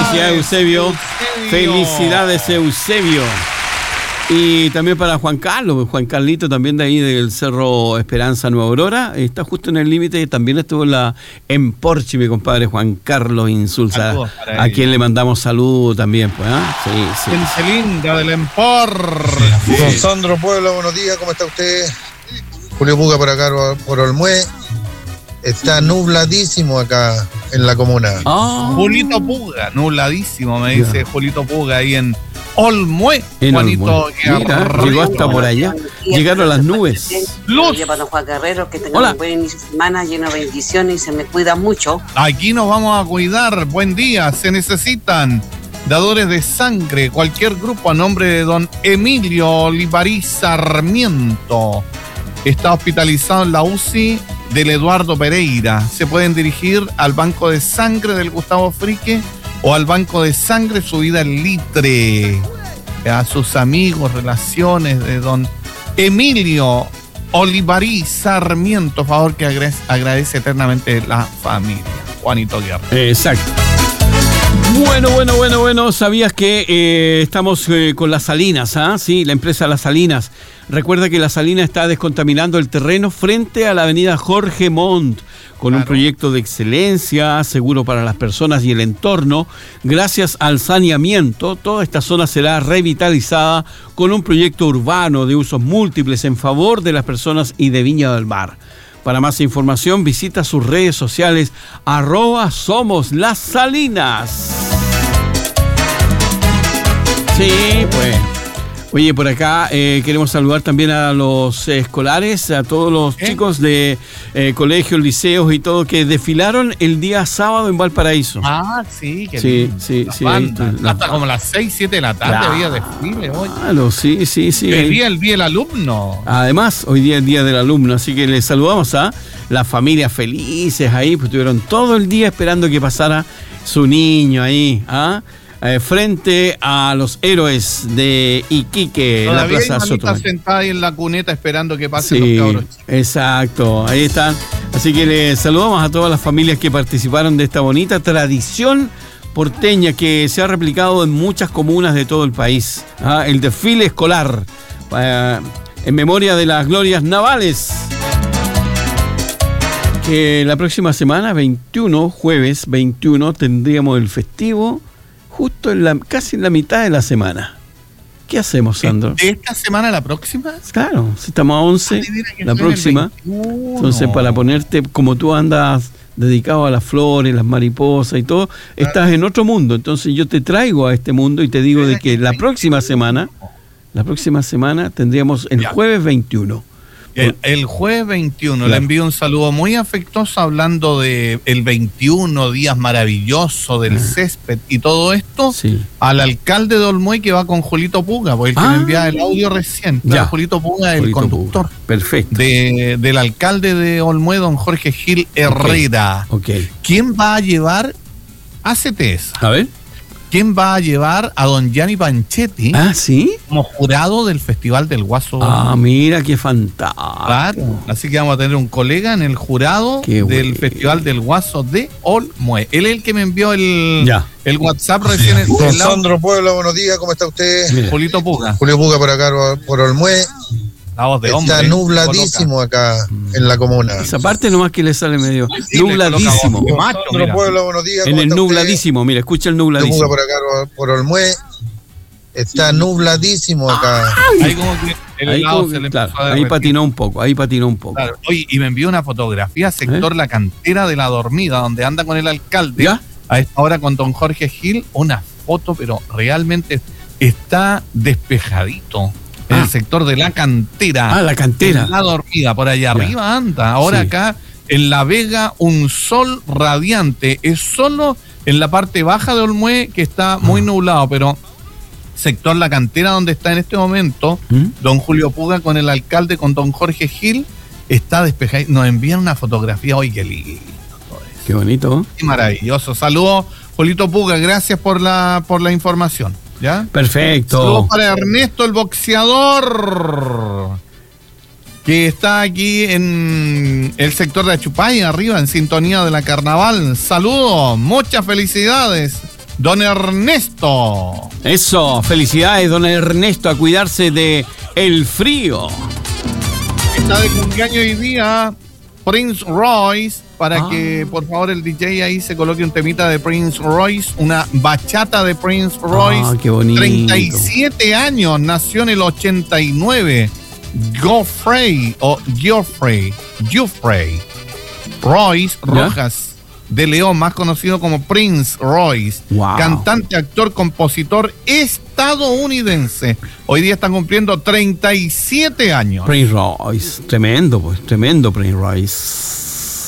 Felicidades, Eusebio. Felicidades, Eusebio. Y también para Juan Carlos, Juan Carlito, también de ahí del Cerro Esperanza, Nueva Aurora. Está justo en el límite, también estuvo en Porchi, mi compadre Juan Carlos Insulza, a quien le mandamos saludos también, pues, ¿eh? Sí. Gente linda del Empor. Don Sandro Puebla, buenos días, ¿cómo está usted? Julio Puga por acá, por Olmué. Está nubladísimo acá en la comuna. Julito Puga, nubladísimo, me dice Julito Puga ahí en Olmué. Juanito, mira, llegó hasta por allá. Llegaron las nubes. Luz. Para don Juan Guerrero, que tenga un buen inicio de semana, lleno de bendiciones y se me cuida mucho. Aquí nos vamos a cuidar. Buen día. Se necesitan dadores de sangre. Cualquier grupo a nombre de don Emilio Olivarí Sarmiento. Está hospitalizado en la UCI del Eduardo Pereira. Se pueden dirigir al banco de sangre del Gustavo Frique o al banco de sangre Subida el Litre. A sus amigos, relaciones de don Emilio Olivarí Sarmiento, favor que agradece eternamente la familia. Juanito Guerra. Exacto. Bueno, ¿sabías que estamos con Las Salinas? Sí, la empresa Las Salinas. Recuerda que Las Salinas está descontaminando el terreno frente a la avenida Jorge Montt, con un proyecto de excelencia, seguro para las personas y el entorno. Gracias al saneamiento, toda esta zona será revitalizada con un proyecto urbano de usos múltiples en favor de las personas y de Viña del Mar. Para más información, visita sus redes sociales, @SomosLasSalinas. Sí, pues. Oye, por acá queremos saludar también a los escolares, a todos los chicos de colegios, liceos y todo que desfilaron el día sábado en Valparaíso. Sí, que sí. Hasta como las 6, 7 de la tarde había desfile hoy. Claro, sí. El día del alumno. Además, hoy día es el día del alumno, así que les saludamos a las familias felices ahí, pues estuvieron todo el día esperando que pasara su niño ahí, frente a los héroes de Iquique, en la Plaza Soto. Está sentada ahí en la cuneta esperando que pasen los cabros. Exacto, ahí están. Así que les saludamos a todas las familias que participaron de esta bonita tradición porteña que se ha replicado en muchas comunas de todo el país. El desfile escolar en memoria de las glorias navales. Que la próxima semana, jueves 21, tendríamos el festivo justo casi en la mitad de la semana. ¿Qué hacemos, Sandro? ¿De esta semana a la próxima? Claro, si estamos a 11, la próxima. Entonces, para ponerte, como tú andas dedicado a las flores, las mariposas y todo, estás en otro mundo. Entonces, yo te traigo a este mundo y te digo de que la próxima semana tendríamos el jueves 21. El jueves 21, le envío un saludo muy afectuoso hablando de el 21, días maravillosos del césped y todo esto, al alcalde de Olmué que va con Julito Puga, porque el que me envía el audio recién, Julito Puga, el conductor. Puga. Perfecto. Del alcalde de Olmué, don Jorge Gil Herrera. Okay. ¿Quién va a llevar a CTS? A ver. ¿Quién va a llevar a don Gianni Panchetti? ¿Sí? Como jurado del Festival del Guaso. Mira qué fantástico. Claro. Así que vamos a tener un colega en el jurado del Festival del Guaso de Olmué. Él es el que me envió el WhatsApp recién. Don Sandro Puebla, buenos días, ¿cómo está usted? Mira. Julito Puga. Julio Puga por acá, por Olmué. Está nubladísimo acá en la comuna. Esa parte nomás que le sale medio nubladísimo. Puebla, buenos días. En el nubladísimo, mira, escucha el nubladísimo. Por acá, por Olmué. Está nubladísimo acá. Ahí patinó un poco. Claro. Oye, y me envió una fotografía, sector La Cantera de La Dormida, donde anda con el alcalde. A esta hora con don Jorge Gil, una foto, pero realmente está despejadito. En el sector de La Cantera. La Cantera. La Dormida, por allá arriba anda. Ahora acá en La Vega, un sol radiante. Es solo en la parte baja de Olmué que está muy nublado, pero sector La Cantera, donde está en este momento don Julio Puga con el alcalde, con don Jorge Gil, está despejado. Nos envían una fotografía hoy, qué lindo. Qué bonito. Qué maravilloso. Saludos, Julito Puga, gracias por la información. ¿Ya? Perfecto. Saludos para Ernesto, el boxeador, que está aquí en el sector de Achupay, arriba, en sintonía de la carnaval. Saludos, muchas felicidades don Ernesto. Eso, felicidades, don Ernesto, a cuidarse de el frío. Está de cumpleaños hoy día Prince Royce, para que por favor el DJ ahí se coloque un temita de Prince Royce, una bachata de Prince Royce. Qué bonito. 37 años, nació en el 89. Geoffrey Royce Rojas de León, más conocido como Prince Royce, cantante, actor, compositor estadounidense. Hoy día están cumpliendo 37 años. Prince Royce, tremendo Prince Royce.